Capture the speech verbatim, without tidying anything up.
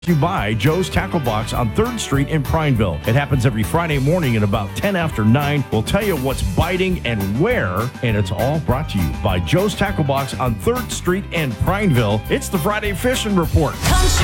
You buy Joe's Tackle Box on third Street in Prineville. It happens every Friday morning at about ten after nine. We'll tell you what's biting and where, and it's all brought to you by Joe's Tackle Box on third Street in Prineville. It's the Friday Fishing Report.